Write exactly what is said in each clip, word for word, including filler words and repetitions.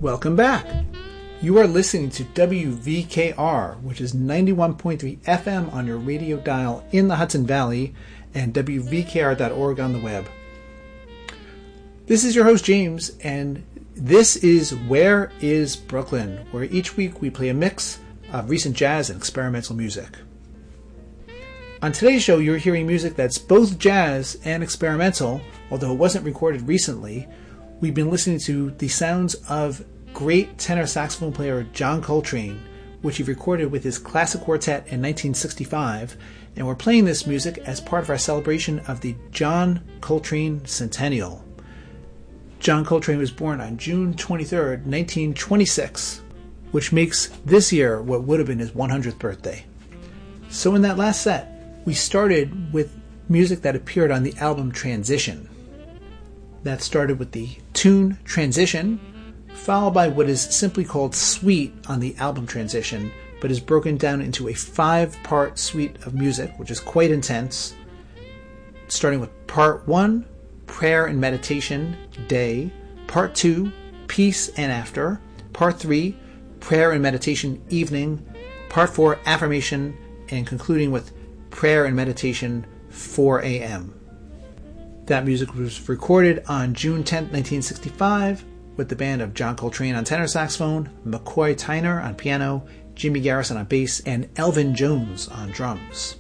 Welcome back. You are listening to W V K R, which is ninety-one point three F M on your radio dial in the Hudson Valley and W V K R dot org on the web. This is your host, James, and this is Where is Brooklyn, where each week we play a mix of recent jazz and experimental music. On today's show, you're hearing music that's both jazz and experimental, although it wasn't recorded recently. We've been listening to the sounds of great tenor saxophone player John Coltrane, which he recorded with his classic quartet in nineteen sixty-five, and we're playing this music as part of our celebration of the John Coltrane Centennial. John Coltrane was born on June twenty-third, nineteen twenty-six, which makes this year what would have been his one hundredth birthday. So in that last set, we started with music that appeared on the album Transition. That started with the tune Transition, followed by what is simply called Suite on the album Transition, but is broken down into a five-part suite of music, which is quite intense, starting with Part one, Prayer and Meditation, Day, Part two, Peace and After, Part three, Prayer and Meditation, Evening, Part four, Affirmation, and concluding with Prayer and Meditation, four a.m. That music was recorded on June tenth, nineteen sixty-five, with the band of John Coltrane on tenor saxophone, McCoy Tyner on piano, Jimmy Garrison on bass, and Elvin Jones on drums.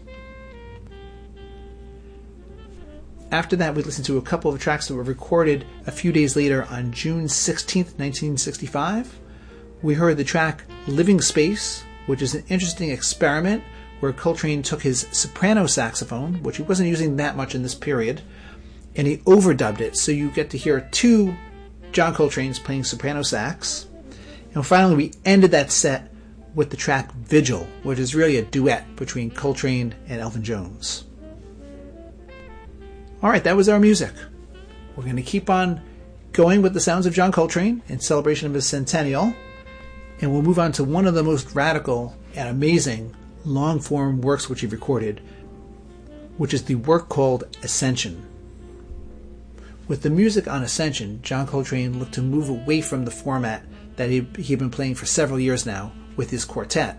After that, we listened to a couple of tracks that were recorded a few days later on June sixteenth, nineteen sixty-five. We heard the track Living Space, which is an interesting experiment where Coltrane took his soprano saxophone, which he wasn't using that much in this period, and he overdubbed it, so you get to hear two John Coltrane's playing soprano sax. And finally, we ended that set with the track Vigil, which is really a duet between Coltrane and Elvin Jones. Alright, that was our music. We're going to keep on going with the sounds of John Coltrane in celebration of his centennial, and we'll move on to one of the most radical and amazing long-form works which he recorded, which is the work called Ascension. With the music on Ascension, John Coltrane looked to move away from the format that he, he'd been playing for several years now with his quartet,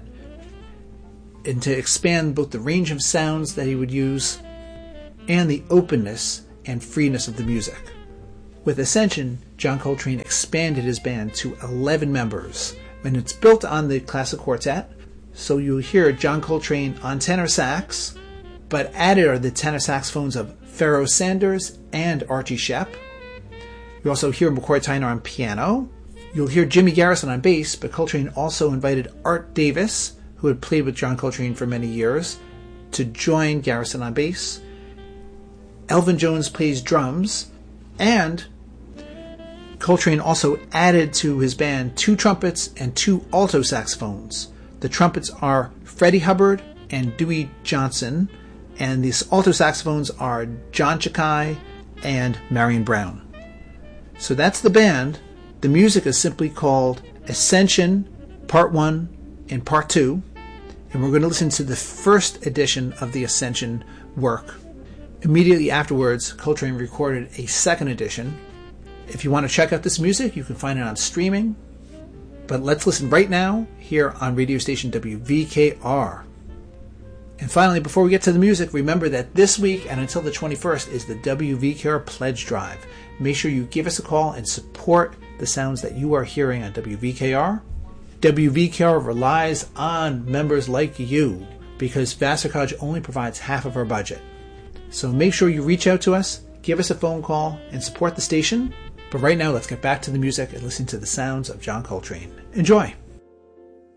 and to expand both the range of sounds that he would use and the openness and freeness of the music. With Ascension, John Coltrane expanded his band to eleven members, and it's built on the classic quartet, so you'll hear John Coltrane on tenor sax, but added are the tenor saxophones of Pharoah Sanders and Archie Shepp. You also hear McCoy Tyner on piano. You'll hear Jimmy Garrison on bass, but Coltrane also invited Art Davis, who had played with John Coltrane for many years, to join Garrison on bass. Elvin Jones plays drums, and Coltrane also added to his band two trumpets and two alto saxophones. The trumpets are Freddie Hubbard and Dewey Johnson, and these alto saxophones are John Chakai and Marion Brown. So that's the band. The music is simply called Ascension Part one and Part two, and we're going to listen to the first edition of the Ascension work. Immediately afterwards, Coltrane recorded a second edition. If you want to check out this music, you can find it on streaming. But let's listen right now here on radio station W V K R. And finally, before we get to the music, remember that this week and until the twenty-first is the W V K R Pledge Drive. Make sure you give us a call and support the sounds that you are hearing on W V K R. W V K R relies on members like you because Vassar College only provides half of our budget. So make sure you reach out to us, give us a phone call, and support the station. But right now, let's get back to the music and listen to the sounds of John Coltrane. Enjoy!